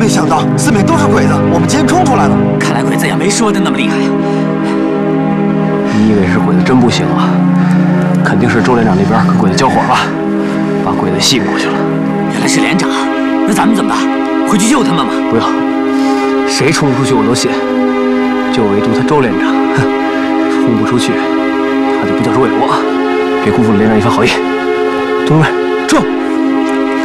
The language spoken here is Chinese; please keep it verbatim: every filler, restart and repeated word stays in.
没想到四面都是鬼子，我们竟然冲出来了。 看来鬼子也没说的那么厉害。 你以为是鬼子真不行啊？肯定是周连长那边跟鬼子交火了，把鬼子吸引过去了。 原来是连长，那咱们怎么办？回去救他们吗？ 不要，谁冲出去我都信，就唯独他周连长，哼，冲不出去，他就不叫周卫国。别辜负了连长一番好意。同志们，撤！